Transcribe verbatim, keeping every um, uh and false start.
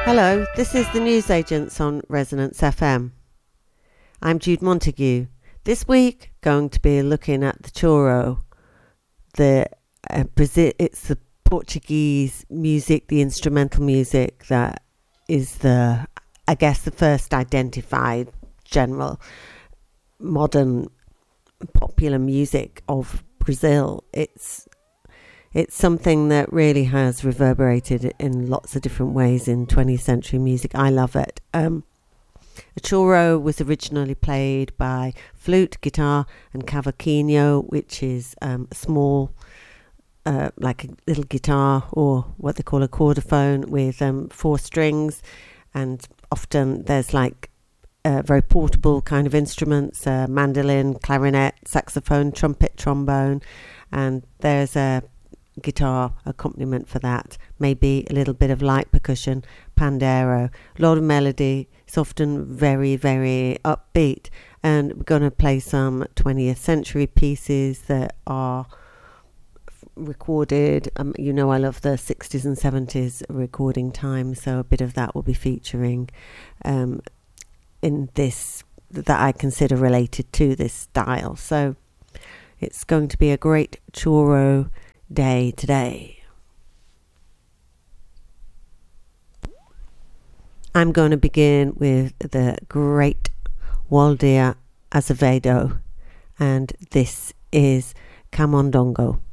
Hello, this is the Newsagents on Resonance F M. I'm Jude Montague. This week, going to be looking at the choro. The uh, Brazil, it's the Portuguese music, the instrumental music that is the, I guess, the first identified general modern popular music of Brazil. It's It's something that really has reverberated in lots of different ways in twentieth century music. I love it. Um, a choro was originally played by flute, guitar and cavaquinho, which is um, a small, uh, like a little guitar or what they call a chordophone with um, four strings. And often there's like uh, very portable kind of instruments, uh, mandolin, clarinet, saxophone, trumpet, trombone. And there's a guitar accompaniment for that, maybe a little bit of light percussion, pandero, a lot of melody. It's often very very upbeat, and we're going to play some twentieth century pieces that are f- recorded. Um, you know I love the sixties and seventies recording time, so a bit of that will be featuring um, in this that I consider related to this style. So it's going to be a great choro day today. I'm going to begin with the great Waldir Azevedo, and this is Camondongo.